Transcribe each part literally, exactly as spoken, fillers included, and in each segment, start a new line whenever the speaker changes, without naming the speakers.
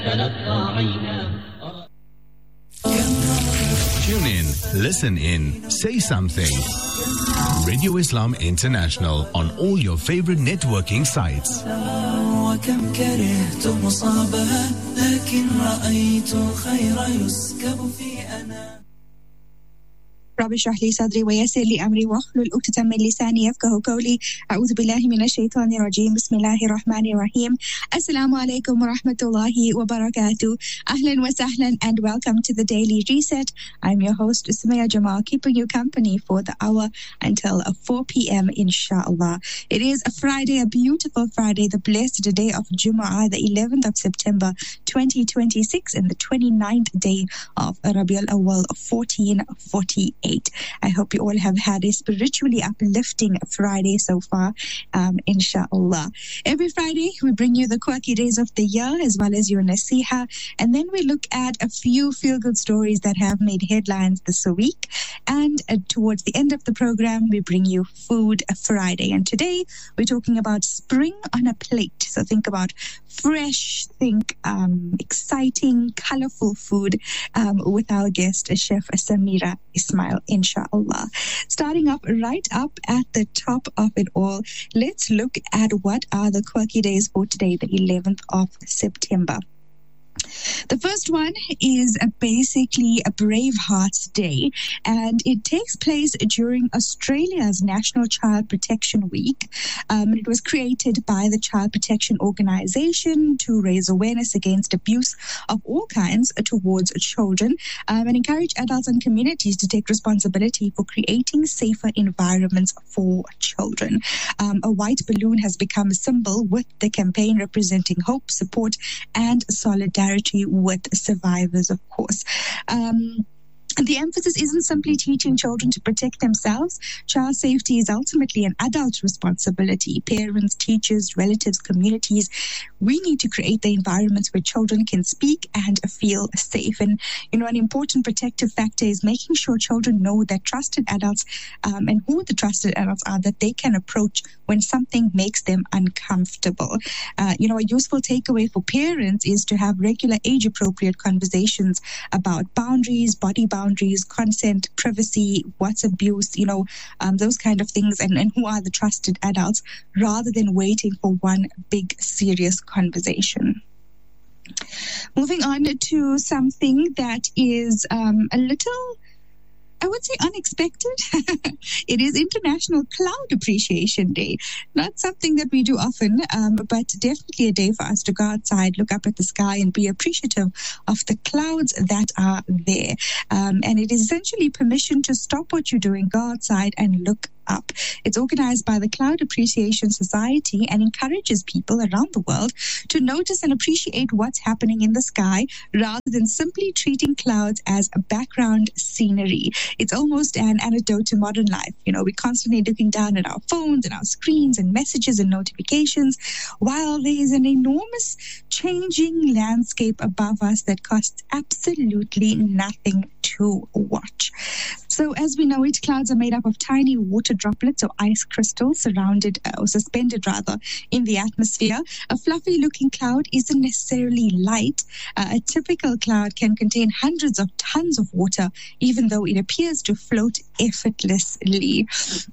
Tune in, listen in, say something. Radio Islam International on all your favorite networking sites.
وكم كرهت مصابها لكن رأيت الخير يسكب في أنا
رب اشرح لي صدري ويسر لي أمري واحلل عقدة من لساني يفقهوا قولي أعوذ بالله من الشيطان الرجيم بسم الله الرحمن الرحيم Assalamu alaikum wa rahmatullahi wa barakatuh. Ahlan wa sahlan and welcome to the Daily Reset. I'm your host Sumaya Jamal, keeping you company for the hour until four p.m. inshallah. It is a Friday, a beautiful Friday, the blessed day of Jumu'ah, the eleventh of September twenty twenty-six and the twenty-ninth day of Rabiul Awwal fourteen forty-eight. I hope you all have had a spiritually uplifting Friday so far, um, inshallah. Every Friday, we bring you the quirky days of the year as well as your nasiha, and then we look at a few feel-good stories that have made headlines this week. And uh, towards the end of the program, we bring you Food Friday. And today, we're talking about spring on a plate. So think about fresh, think um, exciting, colorful food um, with our guest, Chef Samira Ismail, inshallah. Starting up right up at the top of it all, let's look at what are the quirky days for today, the eleventh of September. The first one is a basically a Bravehearts Day, and it takes place during Australia's National Child Protection Week. Um, it was created by the Child Protection Organisation to raise awareness against abuse of all kinds towards children um, and encourage adults and communities to take responsibility for creating safer environments for children. Um, a white balloon has become a symbol with the campaign representing hope, support, and solidarity with survivors, of course. Um, The emphasis isn't simply teaching children to protect themselves. Child safety is ultimately an adult responsibility. Parents, teachers, relatives, communities, we need to create the environments where children can speak and feel safe. And, you know, an important protective factor is making sure children know that trusted adults um, and who the trusted adults are that they can approach when something makes them uncomfortable. Uh, you know, a useful takeaway for parents is to have regular age-appropriate conversations about boundaries, body boundaries, boundaries, consent, privacy, what's abuse, you know, um, those kind of things, and, and who are the trusted adults, rather than waiting for one big serious conversation. Moving on to something that is um, a little, I would say, unexpected. It is International Cloud Appreciation Day. Not something that we do often, um, but definitely a day for us to go outside, look up at the sky, and be appreciative of the clouds that are there. Um, and it is essentially permission to stop what you're doing, go outside and look up. It's organized by the Cloud Appreciation Society and encourages people around the world to notice and appreciate what's happening in the sky rather than simply treating clouds as a background scenery. It's almost an antidote to modern life. You know, we're constantly looking down at our phones and our screens and messages and notifications, while there is an enormous changing landscape above us that costs absolutely nothing to watch. So as we know it, clouds are made up of tiny water droplets or ice crystals surrounded uh, or suspended rather in the atmosphere. A fluffy looking cloud isn't necessarily light. Uh, a typical cloud can contain hundreds of tons of water, even though it appears to float effortlessly.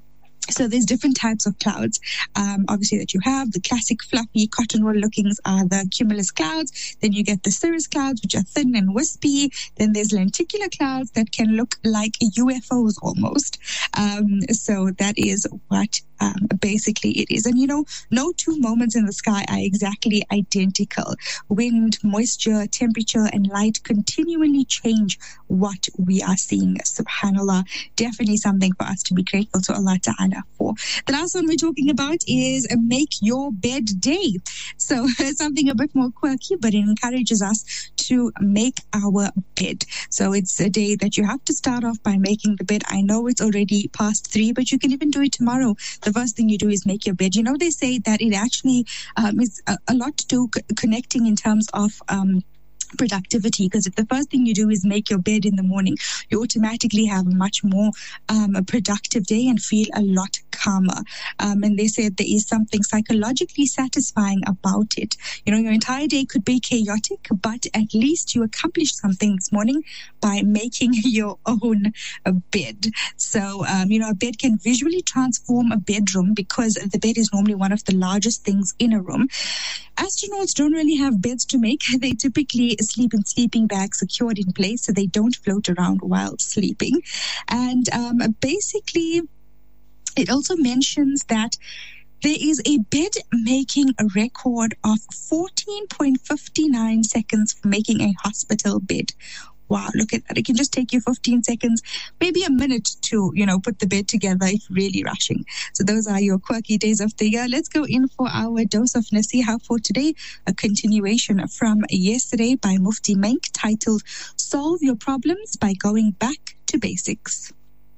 So there's different types of clouds, um, obviously, that you have. The classic fluffy cotton wool lookings are the cumulus clouds. Then you get the cirrus clouds, which are thin and wispy. Then there's lenticular clouds that can look like U F Os almost. Um, so that is what um, basically it is. And, you know, no two moments in the sky are exactly identical. Wind, moisture, temperature, and light continually change what we are seeing. SubhanAllah, definitely something for us to be grateful to Allah Ta'ala for. The last one we're talking about is a Make Your Bed Day. So something a bit more quirky, but it encourages us to make our bed. So it's a day that you have to start off by making the bed. I know it's already past three, but you can even do it tomorrow. The first thing you do is make your bed. You know, they say that it actually um, is a, a lot to do c- connecting in terms of um, productivity, because if the first thing you do is make your bed in the morning, you automatically have a much more um, a productive day and feel a lot calmer. Um, and they said there is something psychologically satisfying about it. You know, your entire day could be chaotic, but at least you accomplished something this morning by making your own uh, bed. So, um, you know, a bed can visually transform a bedroom because the bed is normally one of the largest things in a room. Astronauts don't really have beds to make. They typically sleep in sleeping bags secured in place so they don't float around while sleeping. And um, basically, it also mentions that there is a bed making a record of fourteen point five nine seconds for making a hospital bed. Wow, look at that. It can just take you fifteen seconds, maybe a minute to, you know, put the bed together if really rushing. So those are your quirky days of the year. Let's go in for our dose of Nasiha for today, a continuation from yesterday by Mufti Menk, titled Solve Your Problems by Going Back to Basics.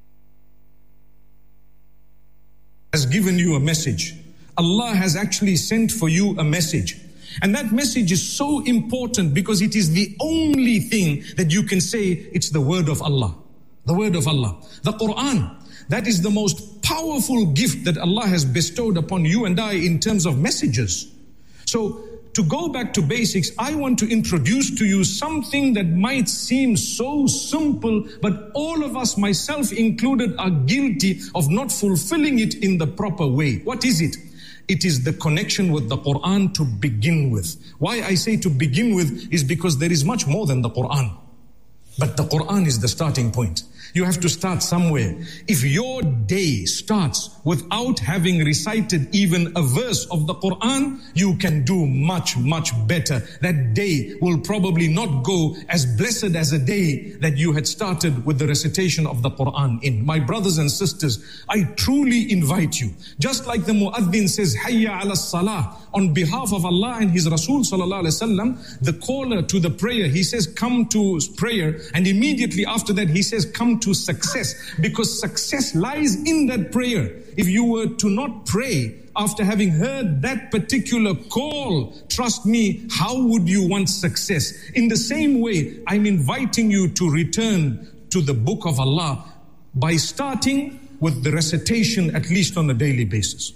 Has given you a message. Allah has actually sent for you a message. And that message is so important because it is the only thing that you can say it's the word of Allah. The word of Allah. The Quran. That is the most powerful gift that Allah has bestowed upon you and I in terms of messages. So to go back to basics, I want to introduce to you something that might seem so simple, but all of us, myself included, are guilty of not fulfilling it in the proper way. What is it? It is the connection with the Quran to begin with. Why I say to begin with is because there is much more than the Quran. But the Quran is the starting point. You have to start somewhere. If your day starts without having recited even a verse of the Quran, you can do much, much better. That day will probably not go as blessed as a day that you had started with the recitation of the Quran in. My brothers and sisters, I truly invite you. Just like the Muaddin says, Hayya ala salah, on behalf of Allah and His Rasul sallallahu alaihi wasallam, the caller to the prayer, he says, come to prayer. And immediately after that, he says, come to success, because success lies in that prayer. If you were to not pray after having heard that particular call, trust me, how would you want success? In the same way, I'm inviting you to return to the book of Allah by starting with the recitation at least on a daily basis.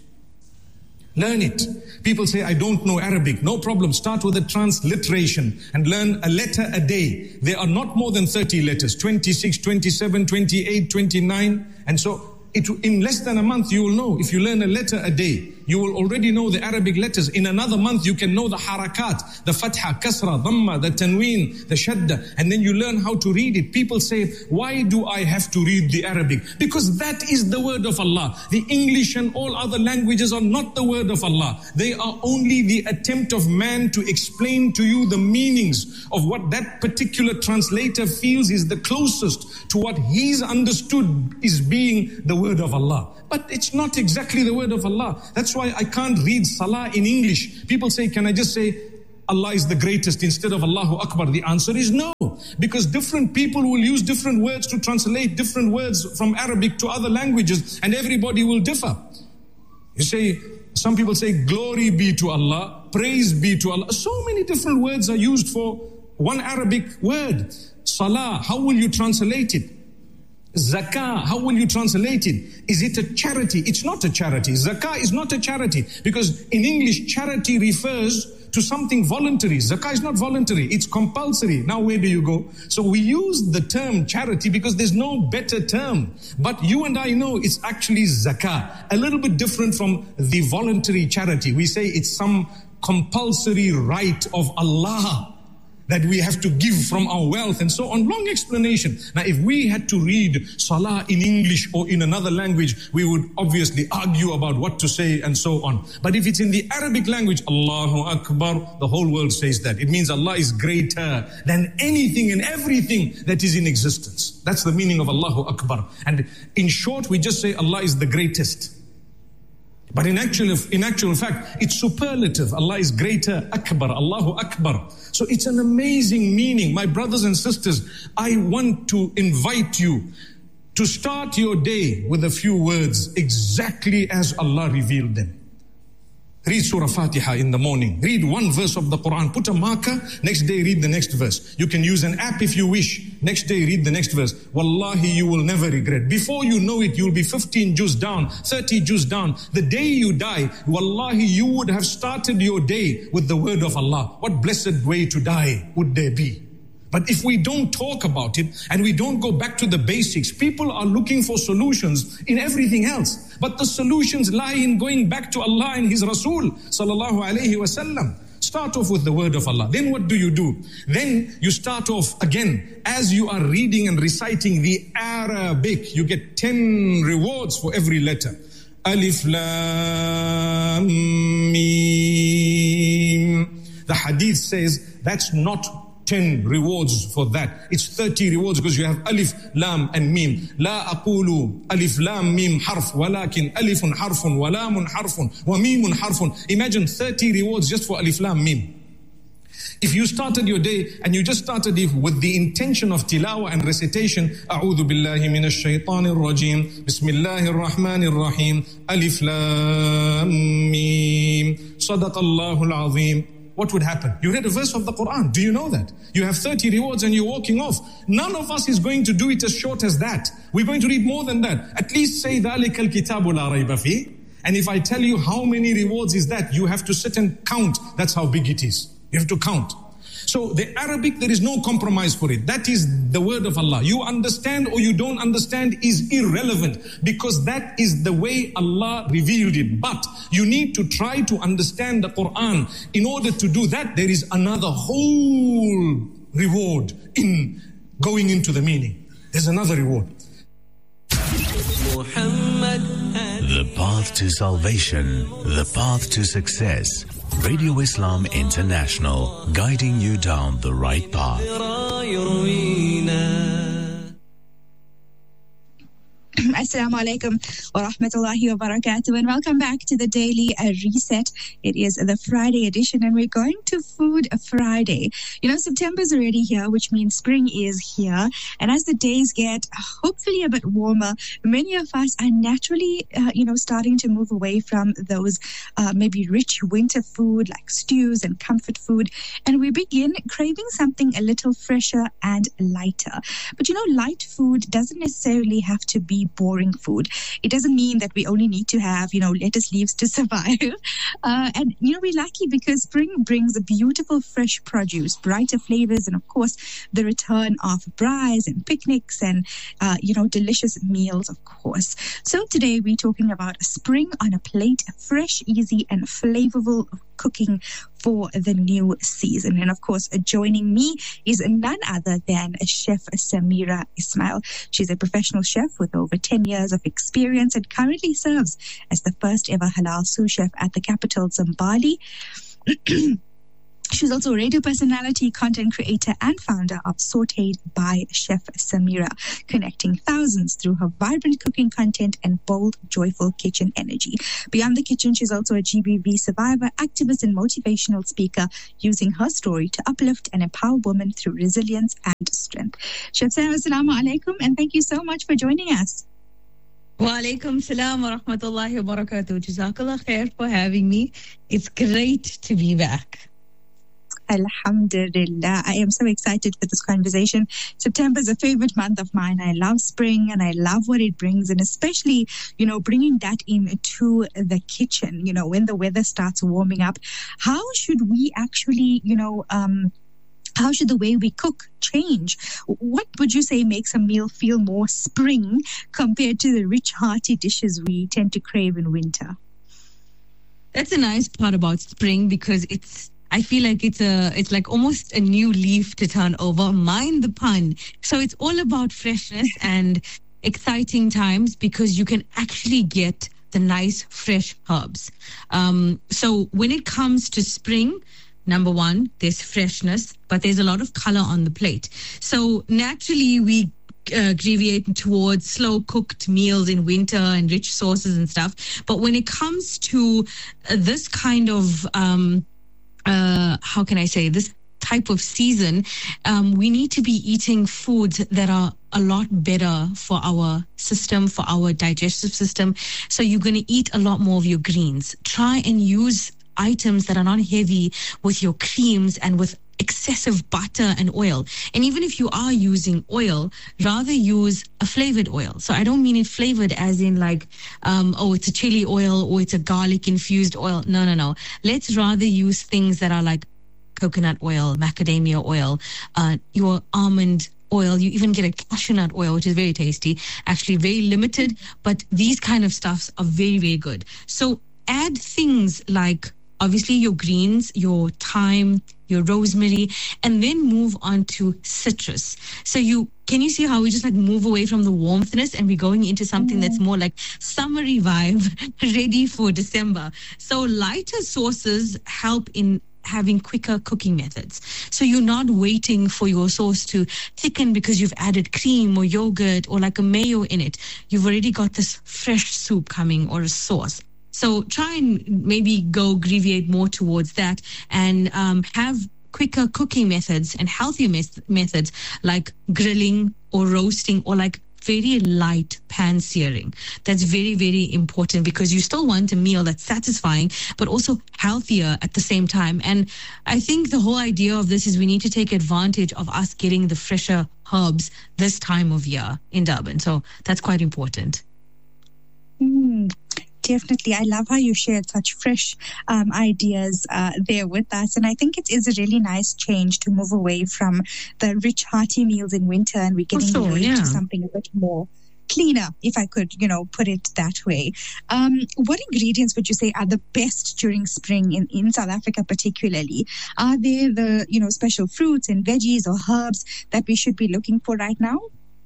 Learn it. People say, I don't know Arabic. No problem. Start with a transliteration and learn a letter a day. There are not more than thirty letters, twenty-six, twenty-seven, twenty-eight, twenty-nine. And so it, in less than a month, you will know. If you learn a letter a day, you will already know the Arabic letters. In another month, you can know the harakat, the fatha, kasra, dhamma, the tanween, the shadda, and then you learn how to read it. People say, why do I have to read the Arabic? Because that is the word of Allah. The English and all other languages are not the word of Allah. They are only the attempt of man to explain to you the meanings of what that particular translator feels is the closest to what he's understood is being the word of Allah. But it's not exactly the word of Allah. That's why I can't read Salah in English. People say, can I just say Allah is the greatest instead of Allahu Akbar? The answer is no. Because different people will use different words to translate different words from Arabic to other languages, and everybody will differ. You say, some people say, glory be to Allah, praise be to Allah. So many different words are used for one Arabic word. Salah, how will you translate it? Zakah, how will you translate it? Is it a charity? It's not a charity. Zakah is not a charity, because in English, charity refers to something voluntary. Zakah is not voluntary, it's compulsory. Now where do you go? So we use the term charity because there's no better term. But you and I know it's actually zakah. A little bit different from the voluntary charity. We say it's some compulsory right of Allah that we have to give from our wealth and so on. Long explanation. Now, if we had to read Salah in English or in another language, we would obviously argue about what to say and so on. But if it's in the Arabic language, Allahu Akbar, the whole world says that. It means Allah is greater than anything and everything that is in existence. That's the meaning of Allahu Akbar. And in short, we just say Allah is the greatest. But in actual, in actual fact, it's superlative. Allah is greater, Akbar, Allahu Akbar. So it's an amazing meaning. My brothers and sisters, I want to invite you to start your day with a few words exactly as Allah revealed them. Read Surah Fatiha in the morning. Read one verse of the Quran. Put a marker. Next day, read the next verse. You can use an app if you wish. Next day, read the next verse. Wallahi, you will never regret. Before you know it, you'll be fifteen juz down, thirty juz down. The day you die, wallahi, you would have started your day with the word of Allah. What blessed way to die would there be? But if we don't talk about it and we don't go back to the basics, people are looking for solutions in everything else. But the solutions lie in going back to Allah and His Rasul sallallahu alayhi wa sallam. Start off with the word of Allah. Then what do you do? Then you start off again. As you are reading and reciting the Arabic, you get ten rewards for every letter. Alif Lam Mim. The hadith says that's not ten rewards for that. It's thirty rewards because you have alif, lam and mim. La aqulu alif, lam, mim harf, walakin alifun harfun, wa lamun harfun, wa mimun harfun. Imagine thirty rewards just for alif, lam, mim. If you started your day and you just started it with the intention of tilawah and recitation, A'udhu billahi minash shaitanir rajim, Bismillahir rahmanir rahim, alif, lam, mim, sadaqallahul azim. What would happen? You read a verse of the Quran. Do you know that? You have thirty rewards and you're walking off. None of us is going to do it as short as that. We're going to read more than that. At least say, ذَلِكَ الْكِتَابُ لَا رَيْبَ فِيهِ. And if I tell you how many rewards is that, you have to sit and count. That's how big it is. You have to count. So the Arabic, there is no compromise for it. That is the word of Allah. You understand or you don't understand is irrelevant because that is the way Allah revealed it. But you need to try to understand the Quran. In order to do that, there is another whole reward in going into the meaning. There's another reward.
The path to salvation, the path to success. Radio Islam International, guiding you down the right path.
Assalamu alaikum wa rahmatullahi wa barakatuh, and welcome back to the Daily uh, Reset. It is the Friday edition and we're going to Food Friday. You know, September's already here, which means spring is here. And as the days get hopefully a bit warmer, many of us are naturally, uh, you know, starting to move away from those uh, maybe rich winter food like stews and comfort food. And we begin craving something a little fresher and lighter. But you know, light food doesn't necessarily have to be boring food. It doesn't mean that we only need to have, you know, lettuce leaves to survive. Uh, and, you know, we're lucky because spring brings a beautiful fresh produce, brighter flavors, and of course, the return of braais and picnics and, uh, you know, delicious meals, of course. So today we're talking about spring on a plate, fresh, easy, and flavorful cooking for the new season. And of course, joining me is none other than Chef Samira Ismail. She's a professional chef with over ten years of experience and currently serves as the first ever halal sous chef at the capital, Zimbabwe. She's also a radio personality, content creator, and founder of Sauteed by Chef Samira, connecting thousands through her vibrant cooking content and bold, joyful kitchen energy. Beyond the kitchen, she's also a G B V survivor, activist, and motivational speaker, using her story to uplift and empower women through resilience and strength. Chef Samira, assalamu alaikum, and thank you so much for joining us.
Wa alaikum salam wa rahmatullahi wa barakatuh. Jazakallah khair for having me. It's great to be back.
Alhamdulillah. I am so excited for this conversation. September is a favorite month of mine. I love spring and I love what it brings, and especially, you know, bringing that into the kitchen, you know, when the weather starts warming up. How should we actually, you know, um, how should the way we cook change? What would you say makes a meal feel more spring compared to the rich, hearty dishes we tend to crave in winter?
That's a nice part about spring because it's I feel like it's a, it's like almost a new leaf to turn over. Mind the pun. So it's all about freshness and exciting times because you can actually get the nice fresh herbs. Um, so when it comes to spring, number one, there's freshness, but there's a lot of color on the plate. So naturally we Uh, gravitate towards slow cooked meals in winter and rich sauces and stuff. But when it comes to uh, this kind of um, Uh, how can I say, this type of season, um, we need to be eating foods that are a lot better for our system, for our digestive system. So you're going to eat a lot more of your greens. Try and use items that are not heavy with your creams and with excessive butter and oil. And even if you are using oil, rather use a flavored oil. So I don't mean it flavored as in like, um, oh, it's a chili oil or it's a garlic infused oil. No, no, no. Let's rather use things that are like coconut oil, macadamia oil, uh, your almond oil. You even get a cashew nut oil, which is very tasty, actually very limited, but these kind of stuffs are very, very good. So add things like obviously your greens, your thyme, your rosemary, and then move on to citrus. So you, can you see how we just like move away from the warmthness and we're going into something that's more like summery vibe, ready for December. So lighter sauces help in having quicker cooking methods. So you're not waiting for your sauce to thicken because you've added cream or yogurt or like a mayo in it. You've already got this fresh soup coming or a sauce. So try and maybe go grievate more towards that and um, have quicker cooking methods and healthier mes- methods like grilling or roasting or like very light pan searing. That's very, very important because you still want a meal that's satisfying, but also healthier at the same time. And I think the whole idea of this is we need to take advantage of us getting the fresher herbs this time of year in Durban. So that's quite important.
Mm. Definitely. I love how you shared such fresh um, ideas uh, there with us. And I think it is a really nice change to move away from the rich, hearty meals in winter and we're getting
sure,
away
yeah.
to something a bit more cleaner, if I could, you know, put it that way. Um, what ingredients would you say are the best during spring in, in South Africa particularly? Are there the, you know, special fruits and veggies or herbs that we should be looking for right now?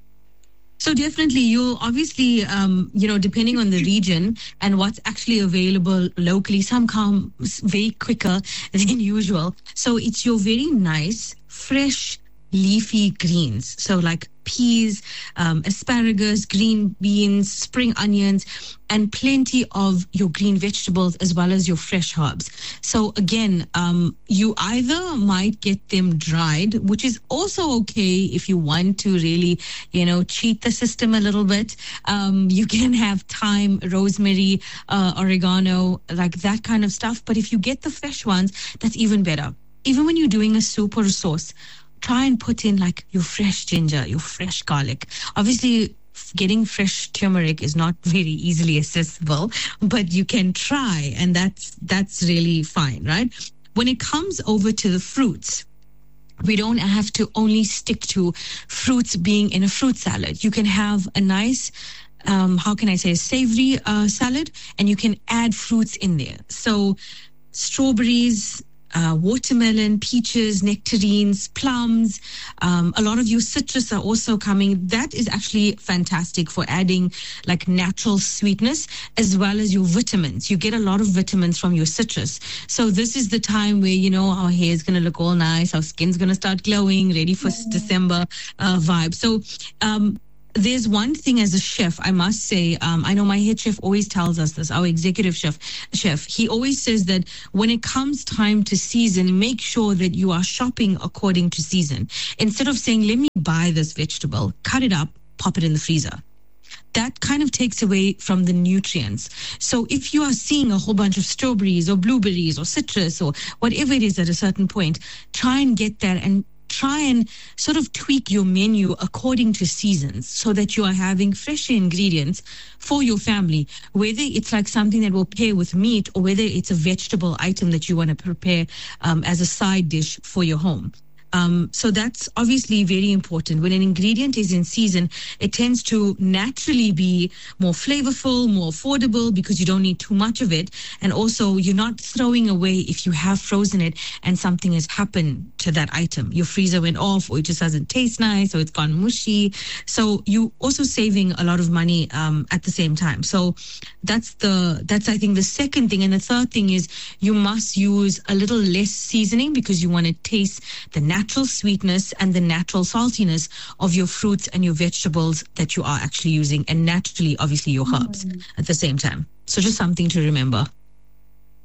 So definitely, you'll obviously, um, you know, depending on the region and what's actually available locally, some come very quicker than usual. So it's your very nice, fresh, leafy greens. So like peas, um, asparagus, green beans, spring onions, and plenty of your green vegetables as well as your fresh herbs. So again, um, you either might get them dried, which is also okay if you want to really, you know, cheat the system a little bit. Um, you can have thyme, rosemary, uh, oregano, like that kind of stuff. But if you get the fresh ones, that's even better. Even when you're doing a soup or a sauce, try and put in like your fresh ginger, your fresh garlic. Obviously, getting fresh turmeric is not very easily accessible, but you can try, and that's that's really fine, right? When it comes over to the fruits, we don't have to only stick to fruits being in a fruit salad. You can have a nice um, how can I say, a savory uh, salad, and you can add fruits in there. So strawberries, Uh, watermelon, peaches, nectarines, plums, um, a lot of your citrus are also coming. That is actually fantastic for adding like natural sweetness as well as your vitamins. You get a lot of vitamins from your citrus. So this is the time where, you know, our hair is going to look all nice, our skin's going to start glowing, ready for mm-hmm. December uh, vibe. So, um, there's one thing as a chef, I must say, um, I know my head chef always tells us this, our executive chef, chef, he always says that when it comes time to season, make sure that you are shopping according to season. Instead of saying, let me buy this vegetable, cut it up, pop it in the freezer. That kind of takes away from the nutrients. So if you are seeing a whole bunch of strawberries or blueberries or citrus or whatever it is at a certain point, try and get that and try and sort of tweak your menu according to seasons so that you are having fresher ingredients for your family, whether it's like something that will pair with meat or whether it's a vegetable item that you want to prepare um, as a side dish for your home. Um, so that's obviously very important. When an ingredient is in season, it tends to naturally be more flavorful, more affordable because you don't need too much of it. And also you're not throwing away if you have frozen it and something has happened to that item. Your freezer went off or it just doesn't taste nice or it's gone mushy. So you also saving a lot of money um, at the same time. So that's the, that's I think the second thing. And the third thing is you must use a little less seasoning because you want to taste the natural natural sweetness and the natural saltiness of your fruits and your vegetables that you are actually using, and naturally, obviously, your herbs mm. at the same time. So just something to remember.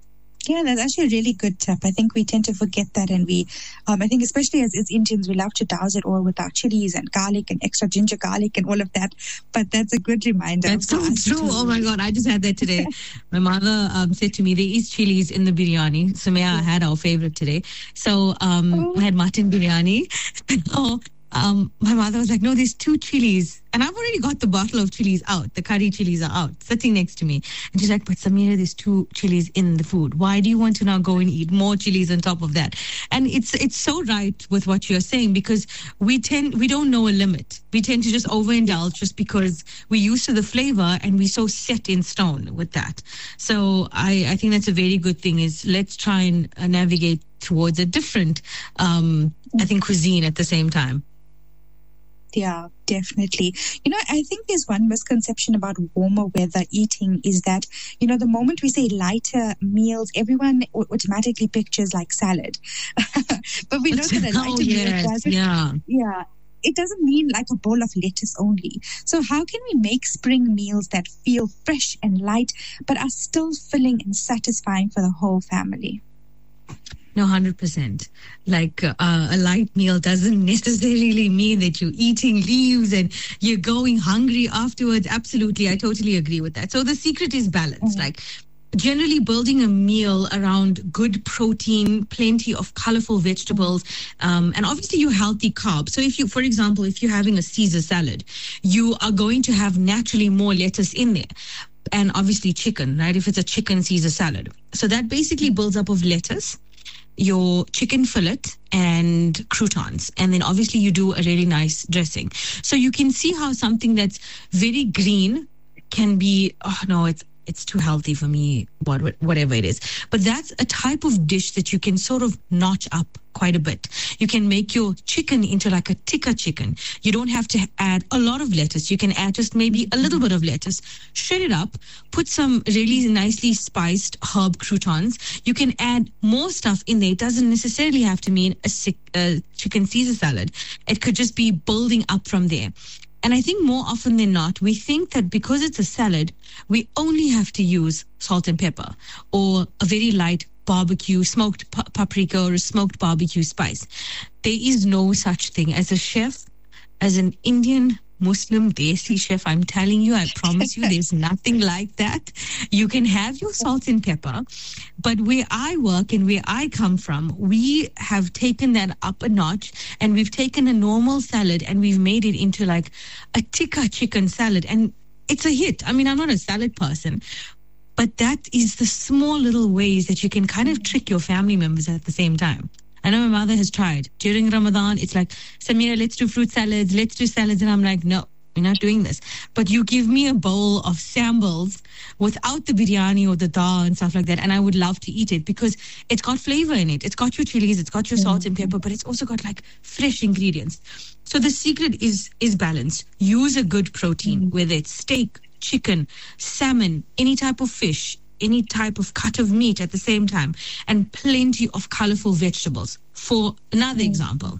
Yeah, that's actually a really good tip. I think we tend to forget that, and we, um, I think especially as, as Indians, we love to douse it all with our chilies and garlic and extra ginger garlic and all of that. But that's a good reminder.
That's so true. Oh my God, I just had that today. My mother um, said to me, there is chilies in the biryani. Sumaya had our favorite today. So um,
Oh.
I had mutton biryani. So um, my mother was like, no, there's two chilies. And I've already got the bottle of chilies out. The curry chilies are out, sitting next to me. And she's like, but Samira, there's two chilies in the food. Why do you want to now go and eat more chilies on top of that? And it's it's so right with what you're saying, because we tend we don't know a limit. We tend to just overindulge just because we're used to the flavor and we're so set in stone with that. So I, I think that's a very good thing, is let's try and uh, navigate towards a different, um, I think, cuisine at the same time.
Yeah, definitely. You know, I think there's one misconception about warmer weather eating is that, you know, the moment we say lighter meals, everyone au- automatically pictures like salad. But we know that a lighter
Oh,
meal
yes,
doesn't,
yeah.
yeah, it doesn't mean like a bowl of lettuce only. So how can we make spring meals that feel fresh and light, but are still filling and satisfying for the whole family?
No, one hundred percent. Like uh, a light meal doesn't necessarily mean that you're eating leaves and you're going hungry afterwards. Absolutely. I totally agree with that. So the secret is balance. Like generally building a meal around good protein, plenty of colorful vegetables, um, and obviously your healthy carbs. So if you, for example, if you're having a Caesar salad, you are going to have naturally more lettuce in there. And obviously chicken, right? If it's a chicken Caesar salad. So that basically builds up of lettuce, your chicken fillet, and croutons. And then obviously you do a really nice dressing. So you can see how something that's very green can be, oh no, it's it's too healthy for me, what, whatever it is. But that's a type of dish that you can sort of notch up quite a bit. You can make your chicken into like a tikka chicken. You don't have to add a lot of lettuce. You can add just maybe a little bit of lettuce, shred it up, put some really nicely spiced herb croutons. You can add more stuff in there. It doesn't necessarily have to mean a, sick, a chicken Caesar salad. It could just be building up from there. And I think more often than not, we think that because it's a salad, we only have to use salt and pepper or a very light barbecue, smoked pa- paprika or a smoked barbecue spice. There is no such thing. As a chef, as an Indian Muslim Desi chef, I'm telling you, I promise you, there's nothing like that. You can have your salt and pepper, but where I work and where I come from, we have taken that up a notch, and we've taken a normal salad and we've made it into like a tikka chicken salad, and it's a hit. I mean, I'm not a salad person, but that is the small little ways that you can kind of trick your family members at the same time. I know my mother has tried. During Ramadan, it's like, Samira, let's do fruit salads, let's do salads. And I'm like, no, we're not doing this. But you give me a bowl of sambles without the biryani or the dal and stuff like that, and I would love to eat it because it's got flavor in it. It's got your chilies, it's got your salt and pepper, but it's also got like fresh ingredients. So the secret is is balance. Use a good protein, whether it's steak, chicken, salmon, any type of fish, any type of cut of meat at the same time, and plenty of colorful vegetables. For another example,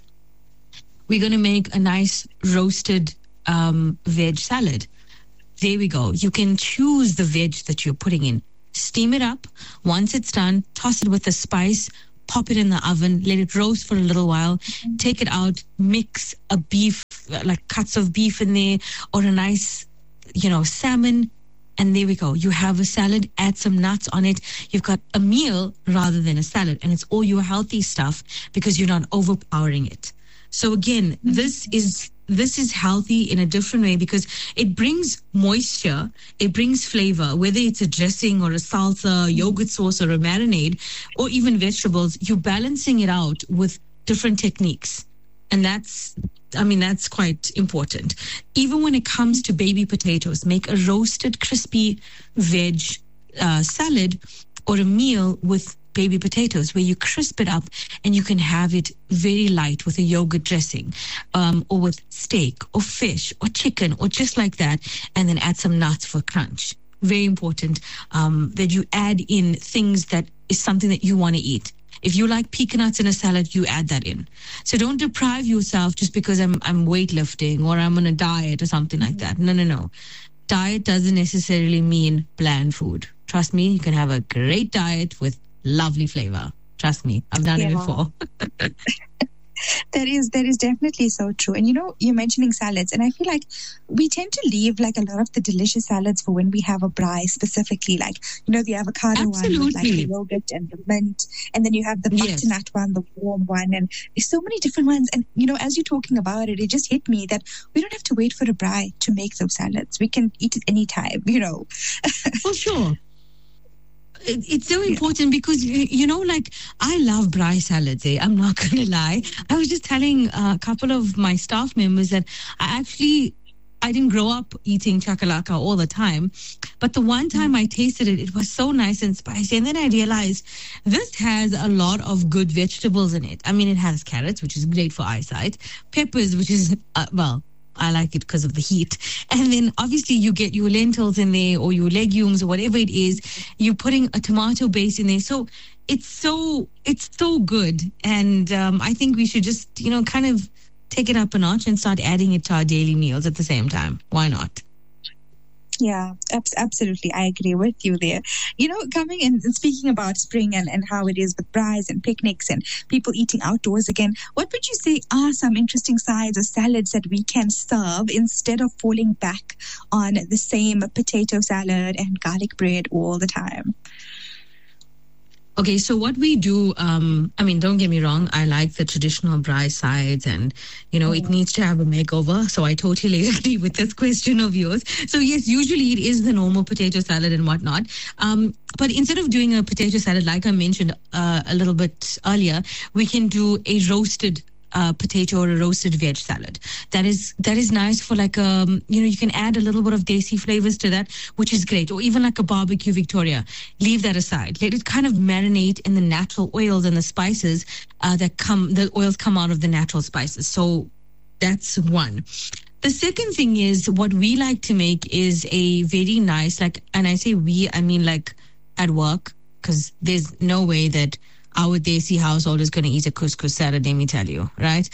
we're going to make a nice roasted um, veg salad. There we go. You can choose the veg that you're putting in. Steam it up. Once it's done, toss it with the spice, pop it in the oven, let it roast for a little while, take it out, mix a beef, like cuts of beef in there, or a nice, you know, salmon. And there we go. You have a salad, add some nuts on it. You've got a meal rather than a salad. And it's all your healthy stuff because you're not overpowering it. So again, this is this is healthy in a different way because it brings moisture, it brings flavor, whether it's a dressing or a salsa, yogurt sauce or a marinade, or even vegetables, you're balancing it out with different techniques. And that's, I mean, that's quite important. Even when it comes to baby potatoes, make a roasted, crispy veg uh, salad or a meal with baby potatoes where you crisp it up and you can have it very light with a yogurt dressing, um, or with steak or fish or chicken or just like that, and then add some nuts for crunch. Very important um, that you add in things that is something that you want to eat. If you like peanuts in a salad, you add that in. So don't deprive yourself just because I'm I'm weightlifting or I'm on a diet or something like that. No, no, no. Diet doesn't necessarily mean bland food. Trust me, you can have a great diet with lovely flavor. Trust me, I've done
Yeah.
it before.
That is that is definitely so true. And you know, you're mentioning salads, and I feel like we tend to leave like a lot of the delicious salads for when we have a braai specifically. Like, you know, the avocado one with like the
Absolutely.
yogurt and the mint, and then you have the
Yes.
butternut one, the warm one, and there's so many different ones. And you know, as you're talking about it, it just hit me that we don't have to wait for a braai to make those salads. We can eat it anytime, you know.
For sure. It, it's so important because, you, you know, like, I love braai salads, eh? I'm not going to lie. I was just telling a couple of my staff members that I actually, I didn't grow up eating chakalaka all the time. But the one time I tasted it, it was so nice and spicy. And then I realized this has a lot of good vegetables in it. I mean, it has carrots, which is great for eyesight, peppers, which is, uh, well, I like it because of the heat. And then obviously you get your lentils in there or your legumes or whatever it is. You're putting a tomato base in there. So it's so, it's so good. And um, I think we should just, you know, kind of take it up a notch and start adding it to our daily meals at the same time. Why not?
Yeah, abs- absolutely. I agree with you there. You know, coming in and speaking about spring and, and how it is with braais and picnics and people eating outdoors again, what would you say are some interesting sides or salads that we can serve instead of falling back on the same potato salad and garlic bread all the time?
Okay, so what we do, um, I mean, don't get me wrong, I like the traditional braai sides and, you know, it needs to have a makeover. So I totally agree with this question of yours. So yes, usually it is the normal potato salad and whatnot. Um, but instead of doing a potato salad, like I mentioned uh, a little bit earlier, we can do a roasted Uh, potato or a roasted veg salad. That is that is nice for like um you know, you can add a little bit of desi flavors to that, which is great. Or even like a barbecue Victoria. Leave that aside. Let it kind of marinate in the natural oils and the spices uh, that come. The oils come out of the natural spices. So that's one. The second thing is what we like to make is a very nice, like, and I say we, I mean like at work, because there's no way that our Desi household is going to eat a couscous salad, let me tell you, right?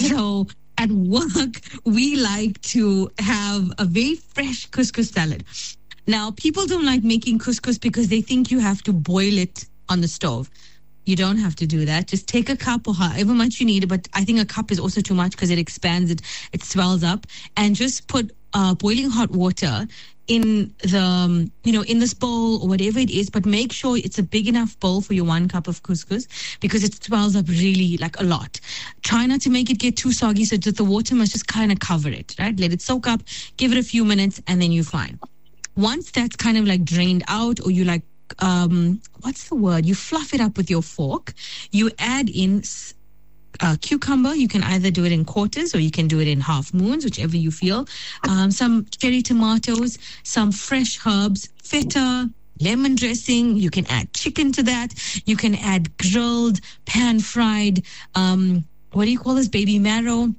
So at work, we like to have a very fresh couscous salad. Now, people don't like making couscous because they think you have to boil it on the stove. You don't have to do that. Just take a cup or however much you need, but I think a cup is also too much because it expands, it, it swells up, and just put uh, boiling hot water in the, um, you know, in this bowl or whatever it is, but make sure it's a big enough bowl for your one cup of couscous because it swells up really like a lot. Try not to make it get too soggy so that the water must just kind of cover it, right? Let it soak up, give it a few minutes, and then you're fine. Once that's kind of like drained out, or you like, um, what's the word? You fluff it up with your fork, you add in Uh, cucumber. You can either do it in quarters or you can do it in half moons, whichever you feel. Um, some cherry tomatoes, some fresh herbs, feta, lemon dressing. You can add chicken to that. You can add grilled, pan-fried, um, what do you call this, baby marrow?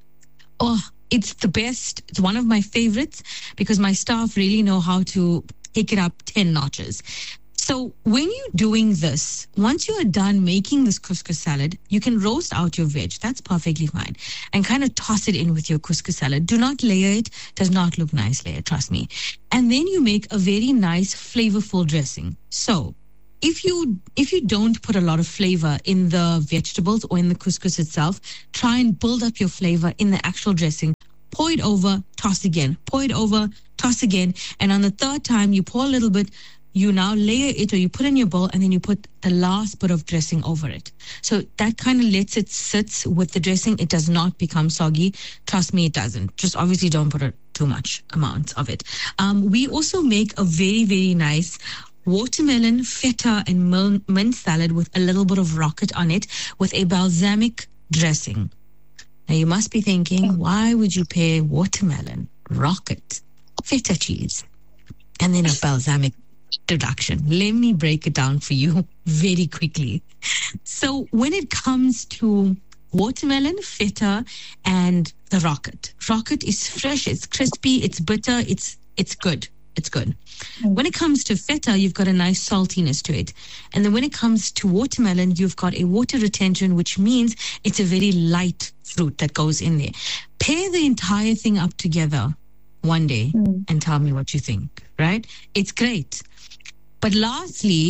Oh, it's the best. It's one of my favorites because my staff really know how to take it up ten notches. So when you're doing this, once you are done making this couscous salad, you can roast out your veg. That's perfectly fine. And kind of toss it in with your couscous salad. Do not layer it. Does not look nice layer, trust me. And then you make a very nice, flavorful dressing. So if you if you don't put a lot of flavor in the vegetables or in the couscous itself, try and build up your flavor in the actual dressing. Pour it over, toss again. Pour it over, toss again. And on the third time, you pour a little bit. You now layer it, or you put in your bowl, and then you put the last bit of dressing over it. So that kind of lets it sit with the dressing. It does not become soggy. Trust me, it doesn't. Just obviously don't put a, too much amount of it. Um, we also make a very, very nice watermelon, feta, and mint salad with a little bit of rocket on it with a balsamic dressing. Now you must be thinking, why would you pair watermelon, rocket, feta cheese, and then a balsamic deduction? Let me break it down for you very quickly. So when it comes to watermelon, feta, and the rocket, rocket is fresh, it's crispy, it's bitter, it's it's good. It's good. When it comes to feta, you've got a nice saltiness to it. And then when it comes to watermelon, you've got a water retention, which means it's a very light fruit that goes in there. Pair the entire thing up together one day mm. and tell me what you think, right? It's great. But lastly,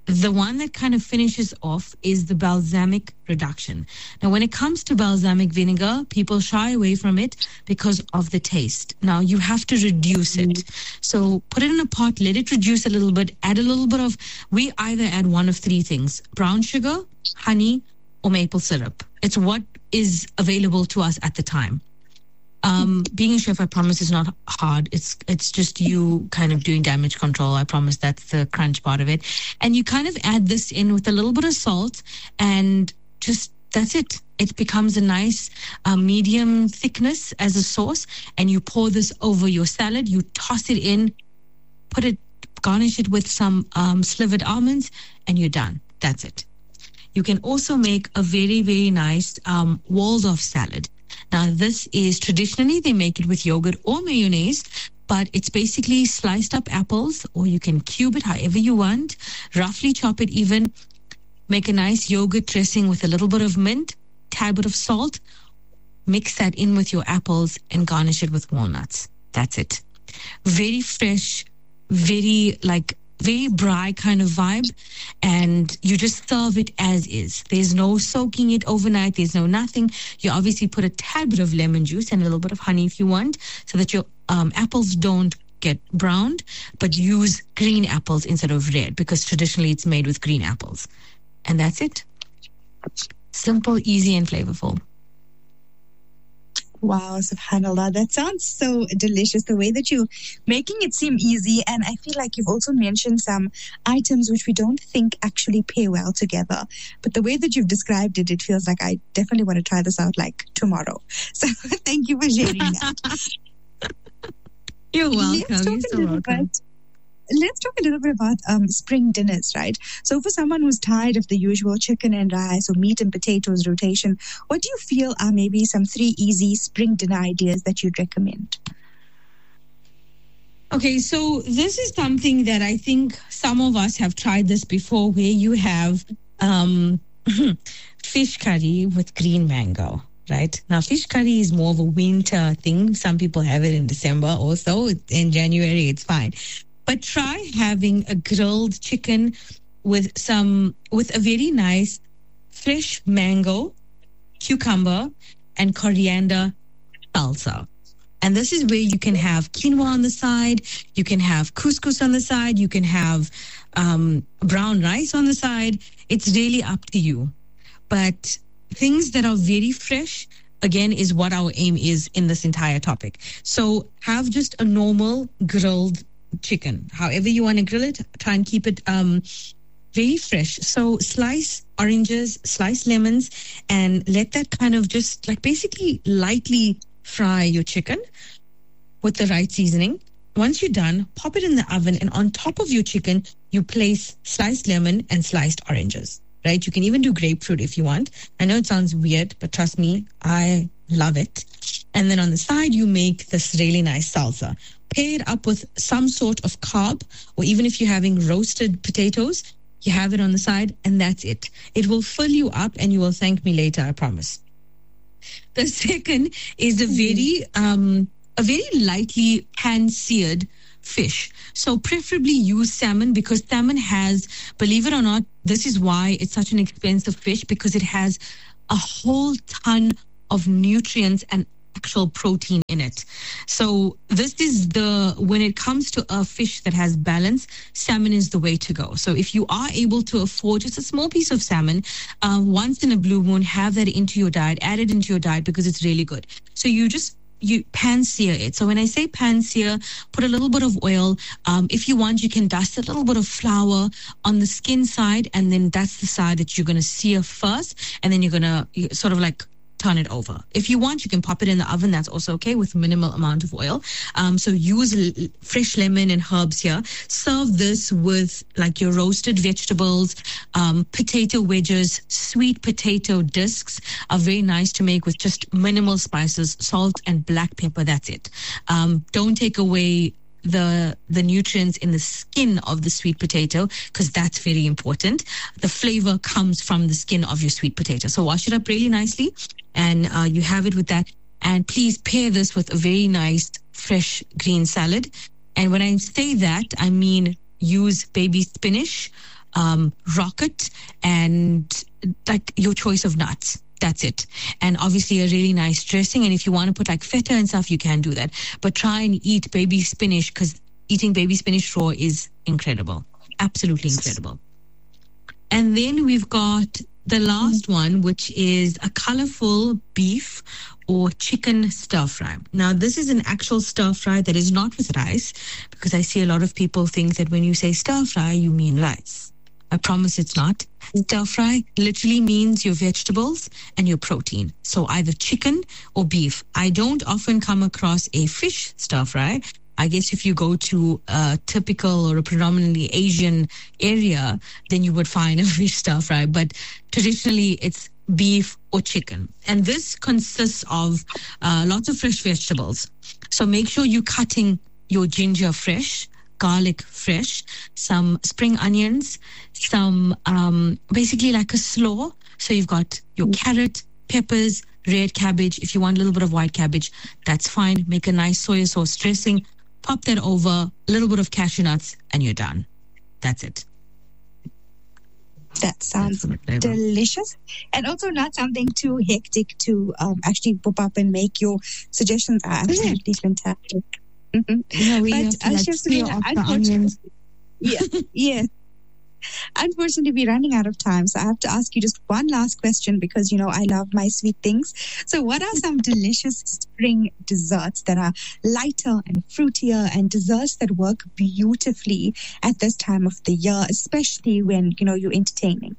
the one that kind of finishes off is the balsamic reduction. Now, when it comes to balsamic vinegar, people shy away from it because of the taste. Now, you have to reduce it. Mm. So put it in a pot, let it reduce a little bit, add a little bit of, we either add one of three things: brown sugar, honey, or maple syrup. It's what is available to us at the time. Um, being a chef, I promise, is not hard. It's it's just you kind of doing damage control. I promise that's the crunch part of it. And you kind of add this in with a little bit of salt, and just that's it. It becomes a nice uh, medium thickness as a sauce, and you pour this over your salad. You toss it in, put it, garnish it with some um, slivered almonds, and you're done. That's it. You can also make a very, very nice um, Waldorf salad. Now, this is traditionally, they make it with yogurt or mayonnaise, but it's basically sliced up apples, or you can cube it however you want, roughly chop it even, make a nice yogurt dressing with a little bit of mint, tad bit of salt, mix that in with your apples and garnish it with walnuts. That's it. Very fresh, very like very braai kind of vibe, and you just serve it as is. There's no soaking it overnight. There's no nothing. You obviously put a tad bit of lemon juice and a little bit of honey if you want, so that your um, apples don't get browned, but use green apples instead of red, because traditionally it's made with green apples. And that's it. Simple, easy, and flavorful.
Wow, subhanAllah, that sounds so delicious. The way that you're making it seem easy, and I feel like you've also mentioned some items which we don't think actually pair well together. But the way that you've described it, it feels like I definitely want to try this out like tomorrow. So thank you for sharing that.
You're welcome.
Let's talk
You're
a
so
little
welcome.
bit. Let's talk a little bit about um, spring dinners, right? So for someone who's tired of the usual chicken and rice or meat and potatoes rotation, what do you feel are maybe some three easy spring dinner ideas that you'd recommend?
Okay, so this is something that I think some of us have tried this before, where you have um, fish curry with green mango. Right? Now, fish curry is more of a winter thing. Some people have it in December also. In January, it's fine. But try having a grilled chicken with some, with a very nice fresh mango, cucumber, and coriander salsa. And this is where you can have quinoa on the side, you can have couscous on the side, you can have um, brown rice on the side. It's really up to you. But things that are very fresh, again, is what our aim is in this entire topic. So have just a normal grilled chicken. However you want to grill it, try and keep it um, very fresh. So slice oranges, slice lemons, and let that kind of just like basically lightly fry your chicken with the right seasoning. Once you're done, pop it in the oven, and on top of your chicken, you place sliced lemon and sliced oranges. Right? You can even do grapefruit if you want. I know it sounds weird, but trust me, I love it. And then on the side, you make this really nice salsa. Pair it up with some sort of carb, or even if you're having roasted potatoes, you have it on the side, and that's it. It will fill you up, and you will thank me later, I promise. The second is a very, um, a very lightly pan-seared fish. So preferably use salmon, because salmon has, believe it or not, this is why it's such an expensive fish, because it has a whole ton of nutrients and actual protein in it. So this is the, when it comes to a fish that has balance, salmon is the way to go. So if you are able to afford just a small piece of salmon, uh, once in a blue moon, have that into your diet, add it into your diet, because it's really good. So you just you pan sear it. So when I say pan sear, put a little bit of oil. Um, if you want, you can dust a little bit of flour on the skin side, and then that's the side that you're going to sear first, and then you're going to sort of like turn it over. If you want, you can pop it in the oven. That's also okay, with minimal amount of oil. Um, so use l- fresh lemon and herbs here. Serve this with like your roasted vegetables, um, potato wedges, sweet potato discs are very nice to make with just minimal spices, salt and black pepper. That's it. Um, don't take away the the nutrients in the skin of the sweet potato, because that's very important. The flavor comes from the skin of your sweet potato. So wash it up really nicely, and uh, you have it with that. And please pair this with a very nice fresh green salad. And when I say that, I mean use baby spinach, um, rocket, and like your choice of nuts. That's it. And obviously a really nice dressing. And if you want to put like feta and stuff, you can do that. But try and eat baby spinach, because eating baby spinach raw is incredible. Absolutely incredible. And then we've got the last one, which is a colorful beef or chicken stir fry. Now, this is an actual stir fry that is not with rice, because I see a lot of people think that when you say stir fry, you mean rice. I promise it's not. Stir fry literally means your vegetables and your protein. So either chicken or beef. I don't often come across a fish stir fry. I guess if you go to a typical or a predominantly Asian area, then you would find a fish stir fry. But traditionally, it's beef or chicken. And this consists of uh, lots of fresh vegetables. So make sure you're cutting your ginger fresh, garlic fresh, some spring onions, some um, basically like a slaw. So you've got your carrot, peppers, red cabbage. If you want a little bit of white cabbage, that's fine. Make a nice soy sauce dressing. Pop that over, a little bit of cashew nuts, and you're done. That's it.
That sounds delicious. And also not something too hectic to um, actually pop up and make. Your suggestions are absolutely fantastic. Mm-hmm.
Yeah, we
but
have to,
uh,
like,
Chef
peel
Serena,
off the
unfortunately,
onions.
yeah, yeah. Unfortunately, we're running out of time, so I have to ask you just one last question, because you know I love my sweet things. So, what are some delicious spring desserts that are lighter and fruitier, and desserts that work beautifully at this time of the year, especially when you know you're entertaining?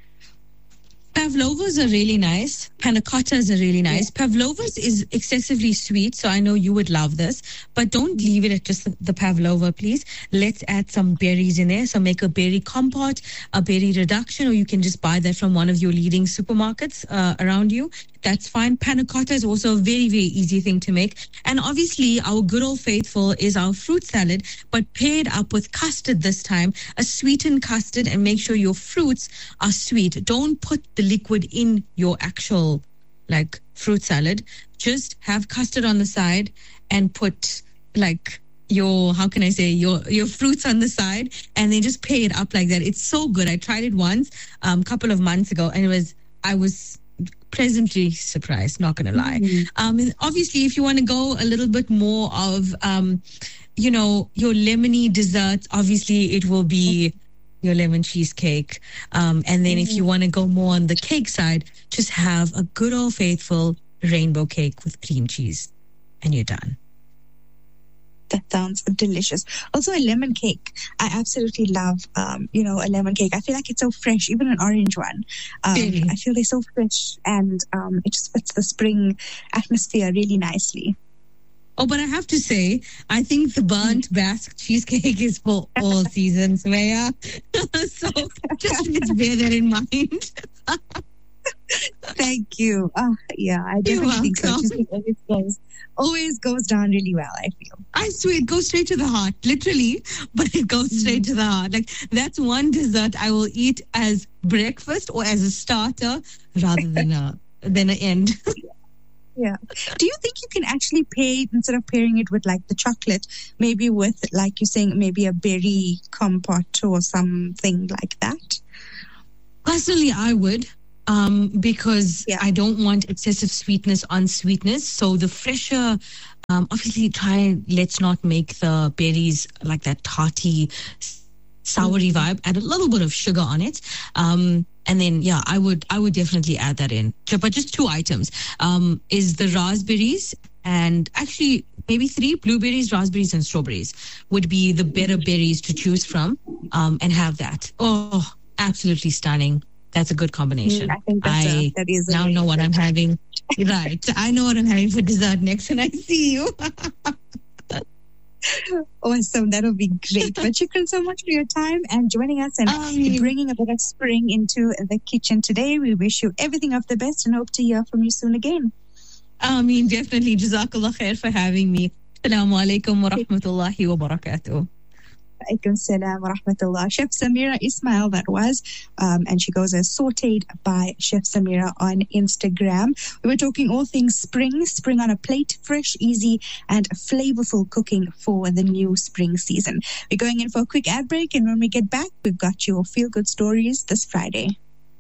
Pavlovas are really nice. Panna cottas are really nice. Yeah. Pavlovas is excessively sweet, so I know you would love this. But don't leave it at just the, the pavlova, please. Let's add some berries in there. So make a berry compote, a berry reduction, or you can just buy that from one of your leading supermarkets uh, around you. That's fine. Panna cotta is also a very, very easy thing to make. And obviously, our good old faithful is our fruit salad, but paired up with custard this time, a sweetened custard, and make sure your fruits are sweet. Don't put the liquid in your actual like fruit salad. Just have custard on the side and put like your, how can I say, your your fruits on the side, and then just pair it up like that. It's so good. I tried it once a um, couple of months ago, and it was, I was pleasantly surprised, not gonna lie. Mm-hmm. Um, and obviously, if you want to go a little bit more of, um, you know, your lemony desserts, obviously it will be your lemon cheesecake. Um, and then mm-hmm. if you want to go more on the cake side, just have a good old faithful rainbow cake with cream cheese, and you're done.
That sounds delicious. Also, a lemon cake. I absolutely love, um, you know, a lemon cake. I feel like it's so fresh, even an orange one. Um, mm-hmm. I feel they're so fresh, and um, it just fits the spring atmosphere really nicely.
Oh, but I have to say, I think the burnt Basque cheesecake is for all seasons, Maya. So just let's bear that in mind.
Thank you. Uh, yeah, I definitely think so. Cheesecake always goes, always goes down really well, I feel.
I swear, it goes straight to the heart, literally, but it goes straight mm. to the heart. Like, that's one dessert I will eat as breakfast or as a starter rather than a than an end.
Yeah. Do you think you can actually pair, instead of pairing it with like the chocolate, maybe with, like you're saying, maybe a berry compote or something like that?
Personally, I would. Um, because
yeah.
I don't want excessive sweetness on sweetness. So the fresher, um, obviously try, let's not make the berries like that tarty, soury mm-hmm. vibe. Add a little bit of sugar on it. Um, and then, yeah, I would, I would definitely add that in. But just two items, um, is the raspberries, and actually maybe three, blueberries, raspberries, and strawberries would be the better berries to choose from, um, and have that. Oh, absolutely stunning. That's a good combination.
I think that's
I
a, that is
now know what I'm having. Right. I know what I'm having for dessert next when I see you.
Awesome. That'll be great. But shukran so much for your time and joining us and um, bringing a bit of spring into the kitchen today. We wish you everything of the best and hope to hear from you soon again.
I mean, definitely. Jazakallah khair for having me. Assalamu alaikum wa rahmatullahi wa barakatuh.
Alaikum salam wa rahmatullah. Chef Samira Ismail, that was. Um, and she goes as Sauteed by Chef Samira on Instagram. We were talking all things spring, spring on a plate, fresh, easy, and flavorful cooking for the new spring season. We're going in for a quick ad break, and when we get back, we've got your feel-good stories this Friday.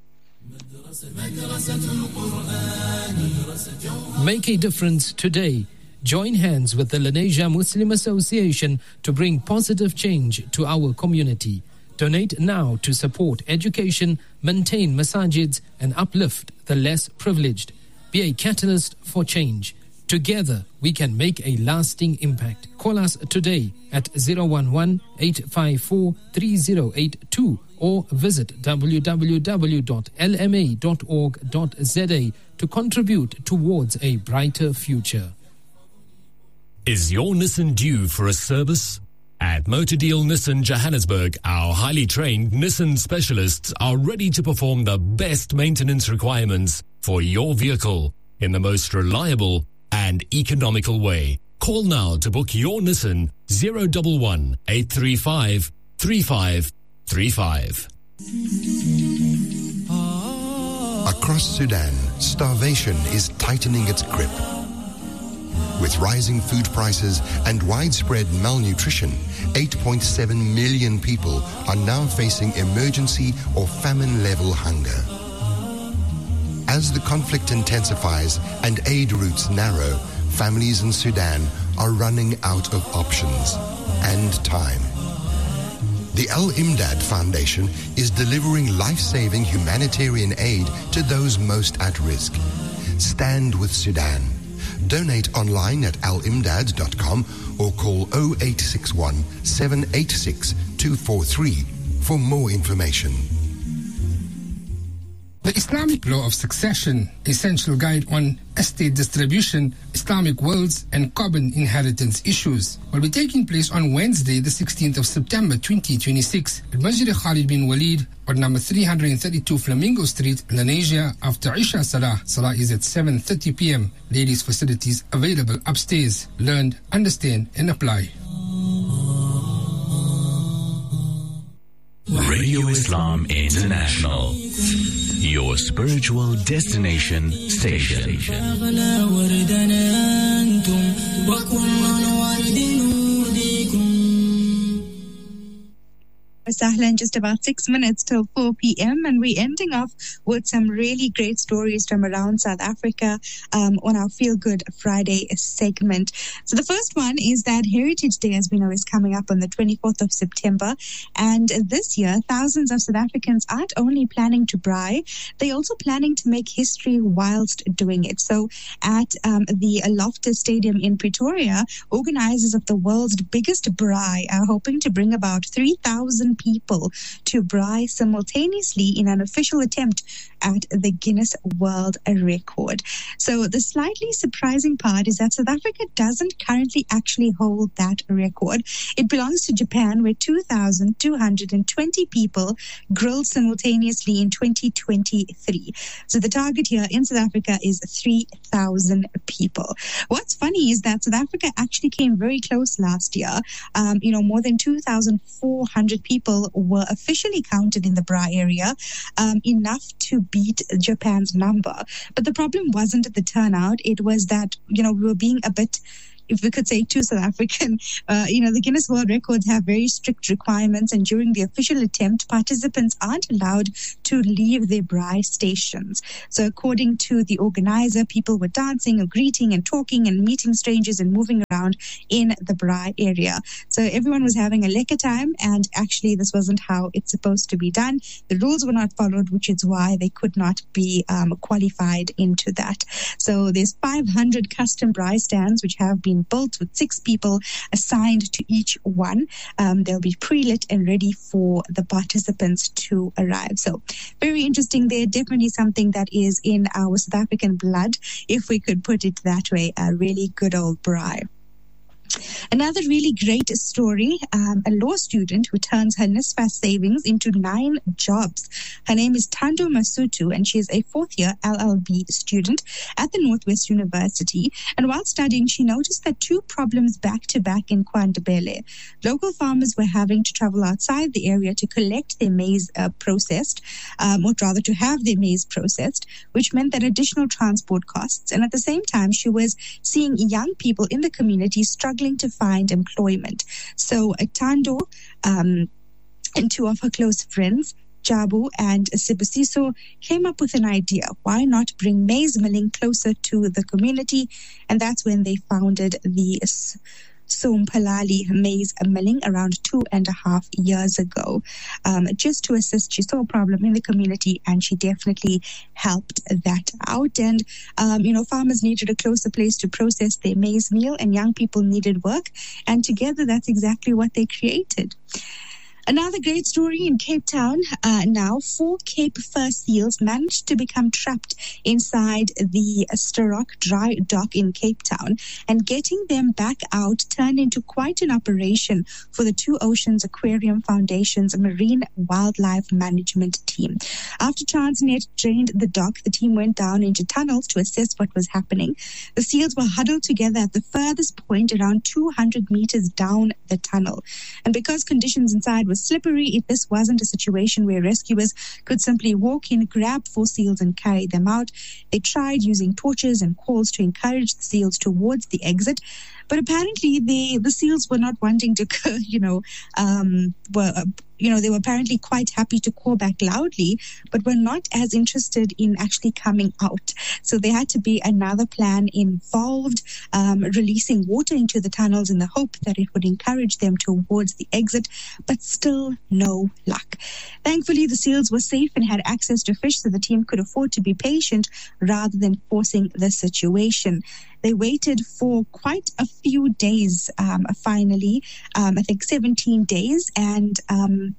Make a difference today. Join hands with the Lenasia Muslim Association to bring positive change to our community. Donate now to support education, maintain masajids, and uplift the less privileged. Be a catalyst for change. Together, we can make a lasting impact. Call us today at zero one one, eight five four, three zero eight two or visit w w w dot l m a dot org dot z a to contribute towards a brighter future.
Is your Nissan due for a service? At Motor Deal Nissan Johannesburg, our highly trained Nissan specialists are ready to perform the best maintenance requirements for your vehicle in the most reliable and economical way. Call now to book your Nissan zero one one, eight three five, three five three five.
Across Sudan, starvation is tightening its grip. With rising food prices and widespread malnutrition, eight point seven million people are now facing emergency or famine-level hunger. As the conflict intensifies and aid routes narrow, families in Sudan are running out of options and time. The Al-Imdad Foundation is delivering life-saving humanitarian aid to those most at risk. Stand with Sudan. Donate online at al imdad dot com or call oh eight six one, seven eight six, two four three for more information.
The Islamic Law of Succession, Essential Guide on Estate Distribution, Islamic Wills and Common Inheritance Issues, will be taking place on Wednesday, the sixteenth of September, twenty twenty-six, at Masjid Khalid bin Walid, on number three thirty-two Flamingo Street, Lenasia, after Isha Salah. Salah is at seven thirty p m Ladies' facilities available upstairs. Learn, understand, and apply.
Radio Islam International, your spiritual destination station.
Sahlan, just about six minutes till four p m and we're ending off with some really great stories from around South Africa um, on our Feel Good Friday segment. So the first one is that Heritage Day, as we know, is coming up on the twenty-fourth of September, and this year thousands of South Africans aren't only planning to braai, they're also planning to make history whilst doing it. So at um, the Loftus Stadium in Pretoria, organizers of the world's biggest braai are hoping to bring about three thousand people to braai simultaneously in an official attempt at the Guinness World Record. So the slightly surprising part is that South Africa doesn't currently actually hold that record. It belongs to Japan, where two thousand two hundred twenty people grilled simultaneously in twenty twenty-three. So the target here in South Africa is three thousand people. What's funny is that South Africa actually came very close last year. Um, you know, more than two thousand four hundred people were officially counted in the braai area, um, enough to beat Japan's number. But the problem wasn't the turnout. It was that, you know, we were being a bit, if we could say, too South African. Uh, you know, the Guinness World Records have very strict requirements, and during the official attempt, participants aren't allowed to leave their braai stations. So according to the organizer, people were dancing or greeting and talking and meeting strangers and moving around in the braai area. So everyone was having a lekker time, and actually this wasn't how it's supposed to be done. The rules were not followed, which is why they could not be um, qualified into that. So there's five hundred custom braai stands which have been built with six people assigned to each one. Um, they'll be pre-lit and ready for the participants to arrive. So very interesting there. Definitely something that is in our South African blood, if we could put it that way. A really good old braai. Another really great story, um, a law student who turns her NSFAS savings into nine jobs. Her name is Thando Masutu, and she is a fourth-year L L B student at the Northwest University. And while studying, she noticed that two problems back-to-back in KwaNdebele. Local farmers were having to travel outside the area to collect their maize uh, processed, um, or rather to have their maize processed, which meant that additional transport costs. And at the same time, she was seeing young people in the community struggling to find employment. So uh, Thando um, and two of her close friends, Jabu and Sibusiso, came up with an idea. Why not bring maize milling closer to the community? And that's when they founded the Sompalali maize milling around two and a half years ago, um, just to assist. She saw a problem in the community and she definitely helped that out. And, um, you know, farmers needed a closer place to process their maize meal and young people needed work. And together, that's exactly what they created. Another great story in Cape Town. Uh, now, four Cape fur seals managed to become trapped inside the Sturrock dry dock in Cape Town, and getting them back out turned into quite an operation for the Two Oceans Aquarium Foundation's Marine Wildlife Management team. After Transnet drained the dock, the team went down into tunnels to assess what was happening. The seals were huddled together at the furthest point around two hundred meters down the tunnel. And because conditions inside were slippery, if this wasn't a situation where rescuers could simply walk in, grab four seals and carry them out. They tried using torches and calls to encourage the seals towards the exit, but apparently the the seals were not wanting to, you know, um, were uh, you know, they were apparently quite happy to call back loudly, but were not as interested in actually coming out. So there had to be another plan involved, um, releasing water into the tunnels in the hope that it would encourage them towards the exit, but still no luck. Thankfully, the seals were safe and had access to fish, so the team could afford to be patient rather than forcing the situation. They waited for quite a few days, um, finally, um, I think seventeen days, and um,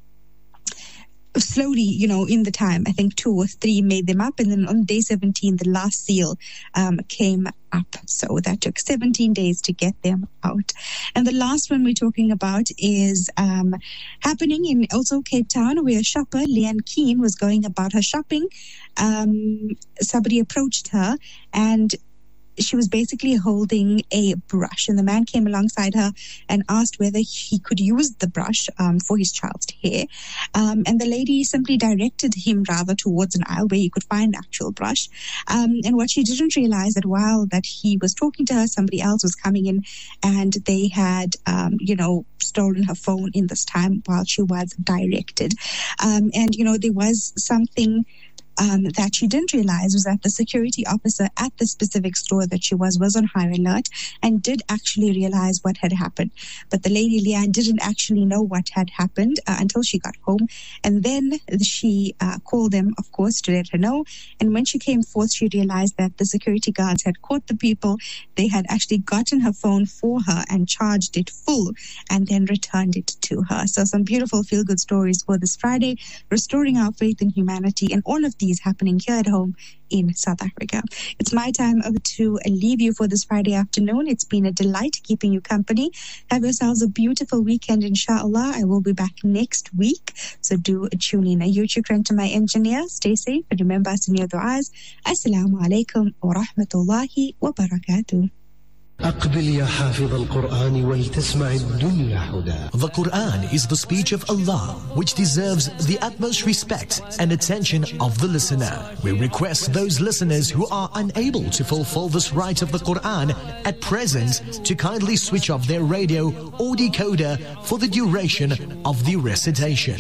slowly, you know, in the time, I think two or three made them up, and then on day seventeen, the last seal um, came up. So that took seventeen days to get them out. And the last one we're talking about is um, happening in also Cape Town, where a shopper, Leanne Keane, was going about her shopping. Um, somebody approached her and she was basically holding a brush, and the man came alongside her and asked whether he could use the brush um, for his child's hair. Um, and the lady simply directed him rather towards an aisle where he could find the actual brush. Um, and what she didn't realize that while that he was talking to her, somebody else was coming in, and they had, um, you know, stolen her phone in this time while she was directed. Um, and, you know, there was something Um, that she didn't realize was that the security officer at the specific store that she was was on high alert and did actually realize what had happened. But the lady Leanne didn't actually know what had happened uh, until she got home. And then she uh, called them, of course, to let her know. And when she came forth, she realized that the security guards had caught the people. They had actually gotten her phone for her and charged it full and then returned it to her. So some beautiful feel-good stories for this Friday, restoring our faith in humanity, and all of these happening here at home in South Africa. It's my time to leave you for this Friday afternoon. It's been a delight keeping you company. Have yourselves a beautiful weekend, inshallah. I will be back next week, so do tune in. A huge shukran to my engineer. Stay safe and remember us in your du'as. Assalamu alaikum wa rahmatullahi wa barakatuh.
أقبل يا حافظ القرآن ولتسمع الدنيا حدا.
The Quran is the speech of Allah, which deserves the utmost respect and attention of the listener. We request those listeners who are unable to fulfill this right of the Quran at present to kindly switch off their radio or decoder for the duration of the recitation.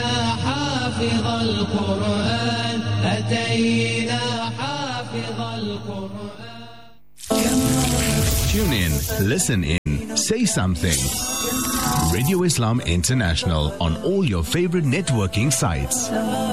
Tune in, listen in, say something. Radio Islam International on all your favorite networking sites.